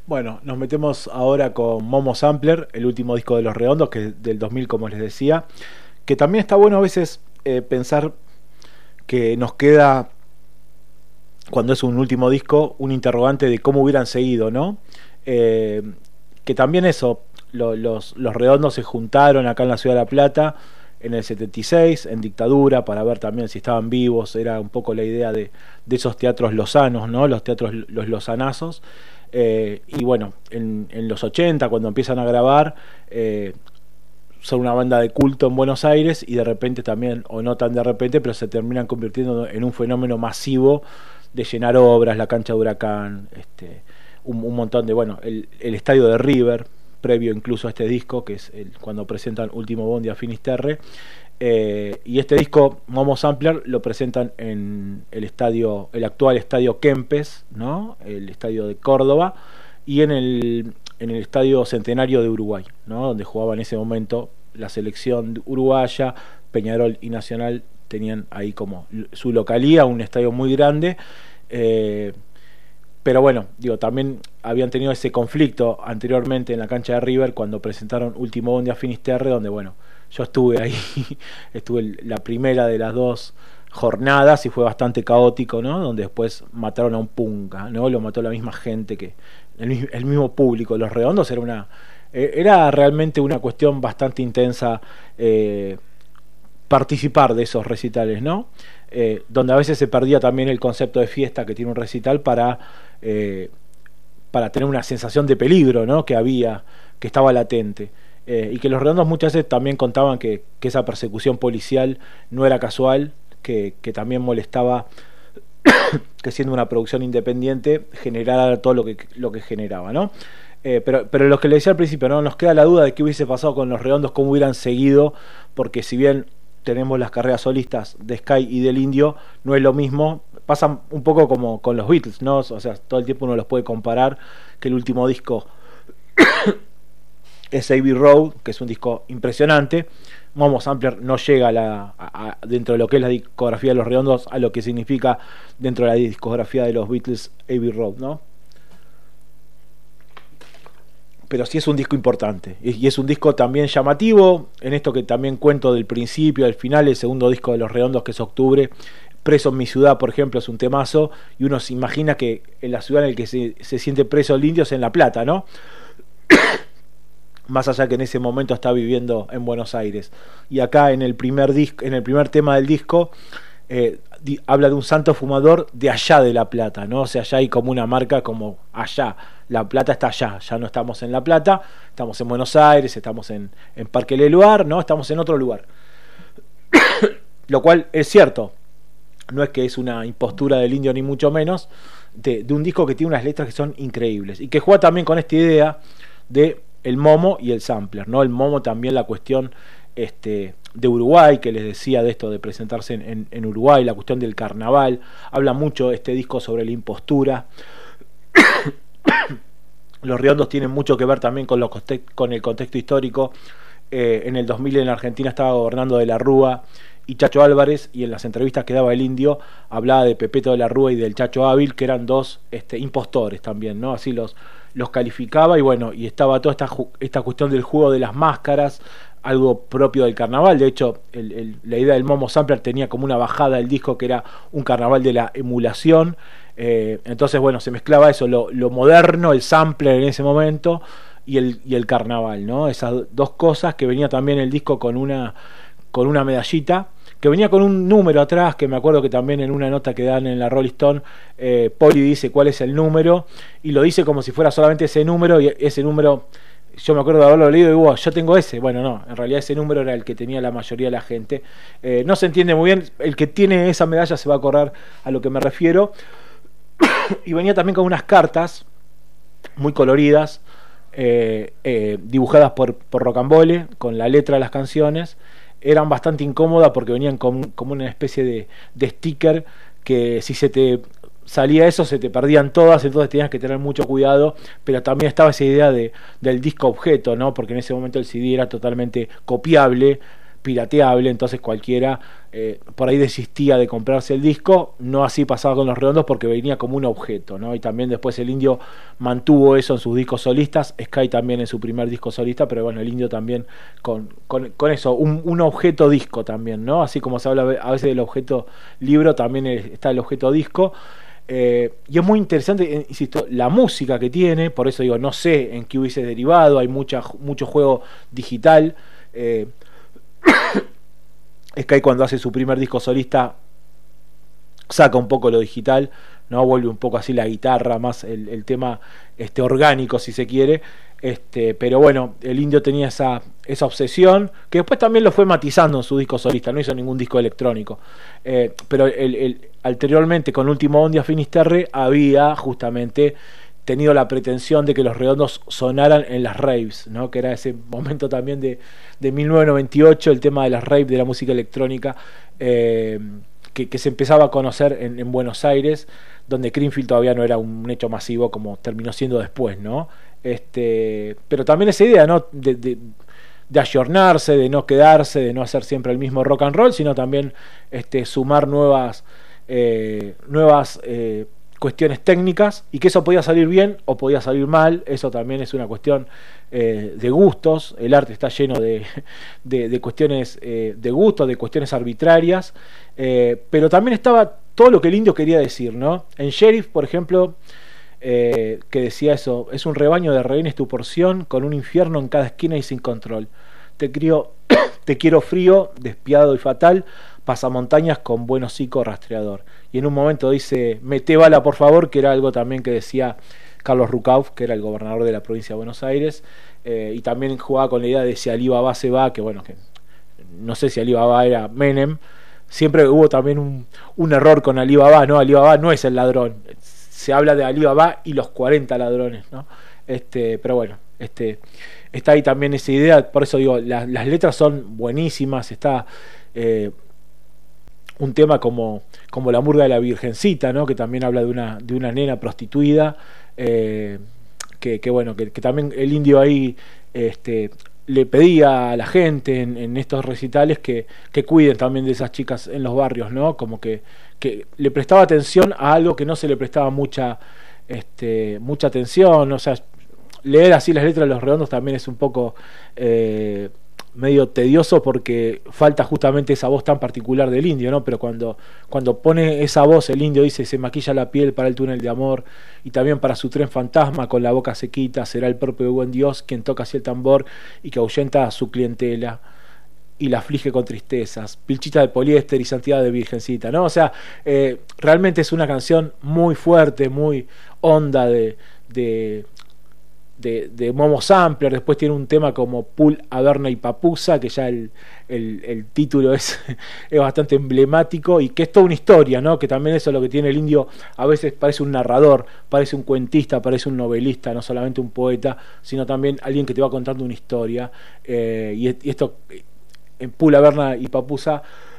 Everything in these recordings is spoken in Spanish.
Bueno, nos metemos ahora con Momo Sampler, el último disco de Los Redondos, que es del 2000, como les decía, que también está bueno a veces pensar que nos queda, cuando es un último disco, un interrogante de cómo hubieran seguido, ¿no? Eh, que también eso, los Redondos se juntaron acá en la Ciudad de La Plata en el 76, en dictadura, para ver también si estaban vivos. Era un poco la idea de esos teatros lozanos, ¿no? Los teatros, los lozanazos. Y bueno, en los 80, cuando empiezan a grabar, son una banda de culto en Buenos Aires, y de repente también, o no tan de repente, pero se terminan convirtiendo en un fenómeno masivo de llenar obras, la cancha de Huracán, un montón de, bueno, el estadio de River, previo incluso a este disco, que es cuando presentan Último Bondi a Finisterre. Y este disco, Momo Sampler, lo presentan en el actual estadio Kempes, ¿no? El estadio de Córdoba, y en el estadio Centenario de Uruguay, ¿no? Donde jugaba en ese momento la selección uruguaya. Peñarol y Nacional tenían ahí como su localía, un estadio muy grande. Pero bueno, digo, también habían tenido ese conflicto anteriormente en la cancha de River cuando presentaron Último Bondi a Finisterre, donde bueno, yo estuve ahí, estuve la primera de las dos jornadas y fue bastante caótico, ¿no? Donde después mataron a un punga, ¿no? Lo mató la misma gente, que el mismo público. Los Redondos era realmente una cuestión bastante intensa, participar de esos recitales, ¿no? Donde a veces se perdía también el concepto de fiesta que tiene un recital para tener una sensación de peligro, ¿no? Que estaba latente. Y que Los Redondos muchas veces también contaban que esa persecución policial no era casual, que también molestaba que, siendo una producción independiente, generara todo lo que generaba, ¿no? Pero lo que le decía al principio, ¿no? Nos queda la duda de qué hubiese pasado con Los Redondos, cómo hubieran seguido, porque si bien tenemos las carreras solistas de Sky y del Indio, no es lo mismo. Pasa un poco como con los Beatles, ¿no? O sea, todo el tiempo uno los puede comparar, que el último disco es Abbey Road, que es un disco impresionante. Momo Sampler no llega dentro de lo que es la discografía de Los Redondos a lo que significa dentro de la discografía de los Beatles Abbey Road, ¿no? Pero sí es un disco importante, y es un disco también llamativo, en esto que también cuento del principio al final. El segundo disco de Los Redondos, que es Octubre, Preso en mi ciudad, por ejemplo, es un temazo, y uno se imagina que en la ciudad en la que se siente preso el indio es en La Plata, ¿no? Más allá que en ese momento está viviendo en Buenos Aires. Y acá en el primer tema del disco, habla de un santo fumador de allá de La Plata, ¿no? O sea, allá hay como una marca como allá. La Plata está allá, ya no estamos en La Plata, estamos en Buenos Aires, estamos en Parque Leluar, ¿no? Estamos en otro lugar. Lo cual es cierto, no es que es una impostura del indio, ni mucho menos, de un disco que tiene unas letras que son increíbles, y que juega también con esta idea de el Momo y el Sampler, ¿no? El Momo también, la cuestión de Uruguay, que les decía, de esto de presentarse en Uruguay, la cuestión del carnaval. Habla mucho este disco sobre la impostura. Los Redondos tienen mucho que ver también con el contexto histórico. En el 2000 en la Argentina estaba gobernando De la Rúa y Chacho Álvarez, y en las entrevistas que daba el indio hablaba de Pepeto De la Rúa y del Chacho Ávil, que eran dos impostores también, ¿no? Así los calificaba. Y bueno, y estaba toda esta cuestión del juego de las máscaras, algo propio del carnaval. De hecho, la idea del Momo Sampler tenía como una bajada del disco, que era un carnaval de la emulación. Entonces, bueno, se mezclaba eso, lo moderno, el sampler en ese momento, y el carnaval, ¿no? Esas dos cosas, que venía también el disco con una medallita, que venía con un número atrás, que me acuerdo que también en una nota que dan en la Rolling Stone, Poli dice cuál es el número, y lo dice como si fuera solamente ese número, y ese número, yo me acuerdo de haberlo leído y digo, yo tengo ese. Bueno, no, en realidad ese número era el que tenía la mayoría de la gente. No se entiende muy bien, el que tiene esa medalla se va a acordar a lo que me refiero. Y venía también con unas cartas muy coloridas, dibujadas por Rocambole, con la letra de las canciones. Eran bastante incómodas porque venían como una especie de sticker, que si se te salía eso se te perdían todas, entonces tenías que tener mucho cuidado. Pero también estaba esa idea del disco objeto, ¿no? Porque en ese momento el CD era totalmente copiable, pirateable, entonces cualquiera por ahí desistía de comprarse el disco. No así pasaba con Los Redondos, porque venía como un objeto, ¿no? Y también después el Indio mantuvo eso en sus discos solistas, Sky también en su primer disco solista, pero bueno, el Indio también con eso, un objeto disco también, ¿no? Así como se habla a veces del objeto libro, también está el objeto disco. Y es muy interesante, insisto, la música que tiene, por eso digo, no sé en qué hubiese derivado, hay mucho juego digital. Sky, cuando hace su primer disco solista, saca un poco lo digital, ¿no? Vuelve un poco así la guitarra, más el tema orgánico, si se quiere. Pero bueno, el Indio tenía esa obsesión, que después también lo fue matizando en su disco solista, no hizo ningún disco electrónico. Pero anteriormente, con Último Bondi a Finisterre, había justamente tenido la pretensión de que Los Redondos sonaran en las raves, ¿no? Que era ese momento también de 1998, el tema de las raves, de la música electrónica, que se empezaba a conocer en Buenos Aires, donde Creamfield todavía no era un hecho masivo como terminó siendo después, ¿no? Pero también esa idea, ¿no? de ayornarse, de no quedarse, de no hacer siempre el mismo rock and roll, sino también sumar nuevas cuestiones técnicas, y que eso podía salir bien o podía salir mal. Eso también es una cuestión de gustos. El arte está lleno de cuestiones de gustos, de cuestiones arbitrarias, pero también estaba todo lo que el Indio quería decir, ¿no? En Sheriff, por ejemplo, que decía eso: es un rebaño de rehenes tu porción, con un infierno en cada esquina y sin control. Te quiero frío, despiadado y fatal, pasamontañas con buen hocico rastreador. Y en un momento dice: mete bala por favor, que era algo también que decía Carlos Rucauf, que era el gobernador de la provincia de Buenos Aires, y también jugaba con la idea de si Ali Baba se va, que bueno, que no sé si Ali Baba era Menem. Siempre hubo también un error con Ali Baba, ¿no? Ali Baba no es el ladrón, se habla de Ali Baba y los 40 ladrones, ¿no? Pero bueno, está ahí también esa idea. Por eso digo, las letras son buenísimas. Está un tema como La Murga de la Virgencita, ¿no? Que también habla de una nena prostituida, que bueno, que también el Indio ahí le pedía a la gente en estos recitales que cuiden también de esas chicas en los barrios, ¿no? Como que le prestaba atención a algo que no se le prestaba mucha atención. O sea, leer así las letras de Los Redondos también es un poco medio tedioso, porque falta justamente esa voz tan particular del Indio, ¿no? Pero cuando pone esa voz, el Indio dice: se maquilla la piel para el túnel de amor, y también para su tren fantasma, con la boca sequita, será el propio buen Dios quien toca así el tambor y que ahuyenta a su clientela y la aflige con tristezas, pilchita de poliéster y santidad de virgencita, ¿no? O sea, realmente es una canción muy fuerte, muy honda de Momo Sampler. Después tiene un tema como Pool, Averna y Papusa, que ya el título es bastante emblemático, y que es toda una historia, ¿no? Que también eso es lo que tiene el Indio. A veces parece un narrador, parece un cuentista, parece un novelista, no solamente un poeta, sino también alguien que te va contando una historia. Y esto, en Pool, Averna y Papusa,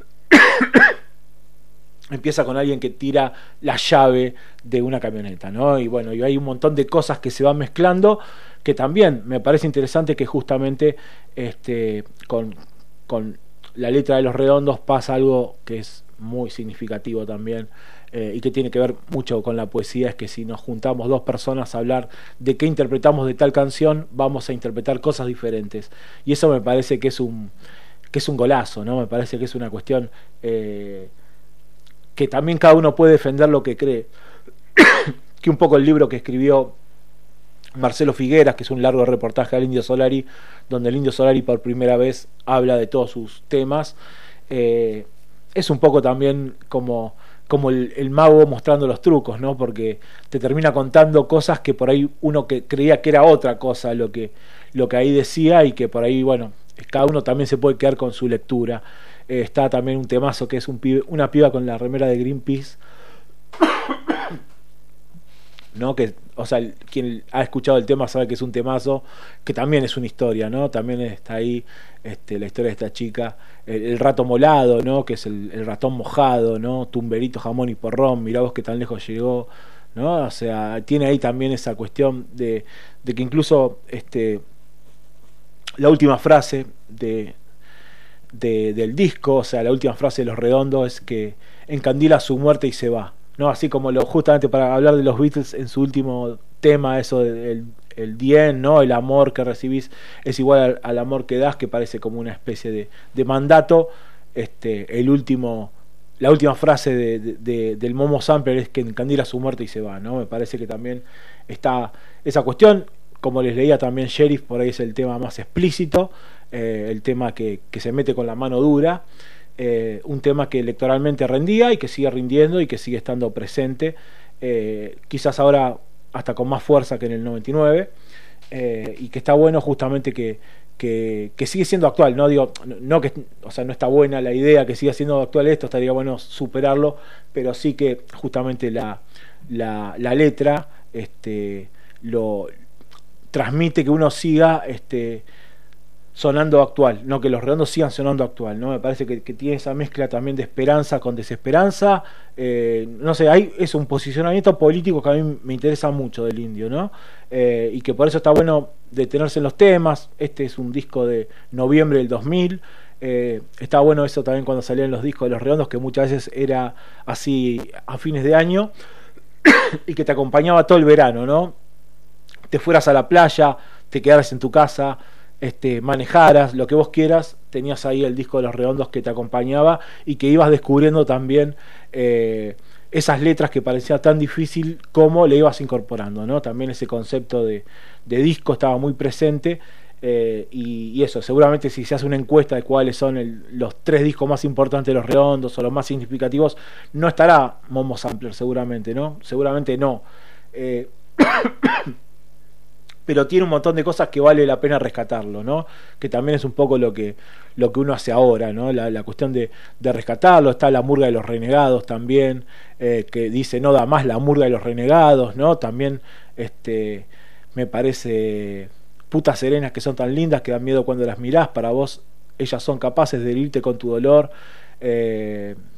empieza con alguien que tira la llave de una camioneta, ¿no? Y bueno, y hay un montón de cosas que se van mezclando, que también me parece interesante, que justamente con la letra de Los Redondos pasa algo que es muy significativo también, y que tiene que ver mucho con la poesía. Es que si nos juntamos dos personas a hablar de qué interpretamos de tal canción, vamos a interpretar cosas diferentes, y eso me parece que es un golazo, ¿no? Me parece que es una cuestión que también cada uno puede defender lo que cree. Que un poco el libro que escribió Marcelo Figueras, que es un largo reportaje al Indio Solari, donde el Indio Solari por primera vez habla de todos sus temas, es un poco también como el mago mostrando los trucos, ¿no? Porque te termina contando cosas que por ahí uno que creía que era otra cosa lo que ahí decía, y que por ahí, bueno, cada uno también se puede quedar con su lectura. Está también un temazo que es una piba con la remera de Greenpeace, ¿no? Que, o sea, quien ha escuchado el tema sabe que es un temazo, que también es una historia, ¿no? También está ahí la historia de esta chica, el rato molado, ¿no? Que es el ratón mojado, ¿no? Tumberito, jamón y porrón, mirá vos que tan lejos llegó, ¿no? O sea, tiene ahí también esa cuestión de que incluso la última frase de del disco. O sea, la última frase de Los Redondos es que encandila su muerte y se va, ¿no? Así como justamente para hablar de los Beatles en su último tema, eso del el dien, ¿no? El amor que recibís es igual al amor que das, que parece como una especie de mandato. La última frase del Momo Sampler es que encandila su muerte y se va, ¿no? Me parece que también está esa cuestión. Como les leía también Sheriff, por ahí es el tema más explícito, el tema que se mete con la mano dura, un tema que electoralmente rendía y que sigue rindiendo y que sigue estando presente, quizás ahora hasta con más fuerza que en el 99, y que está bueno justamente que sigue siendo actual. No digo, no que, o sea, no está buena la idea que siga siendo actual esto, estaría bueno superarlo, pero sí que justamente la letra lo transmite que uno siga sonando actual, no que Los Redondos sigan sonando actual, ¿no? Me parece que tiene esa mezcla también de esperanza con desesperanza. No sé, es un posicionamiento político que a mí me interesa mucho del Indio, ¿no? Y que por eso está bueno detenerse en los temas. Este es un disco de noviembre del 2000. Está bueno eso también cuando salían los discos de Los Redondos, que muchas veces era así a fines de año y que te acompañaba todo el verano, ¿no? Te fueras a la playa, te quedaras en tu casa, manejaras, lo que vos quieras, tenías ahí el disco de Los Redondos que te acompañaba y que ibas descubriendo también esas letras que parecía tan difícil como le ibas incorporando, ¿no? También ese concepto de disco estaba muy presente, y eso, seguramente si se hace una encuesta de cuáles son los 3 discos más importantes de Los Redondos o los más significativos, no estará Momo Sampler, seguramente, ¿no? Seguramente no. Pero tiene un montón de cosas que vale la pena rescatarlo, ¿no? Que también es un poco lo que uno hace ahora, ¿no? La cuestión de rescatarlo. Está La Murga de los Renegados también, que dice no da más La Murga de los Renegados, ¿no? También me parece Putas Serenas que son tan lindas que dan miedo cuando las mirás, para vos ellas son capaces de herirte con tu dolor.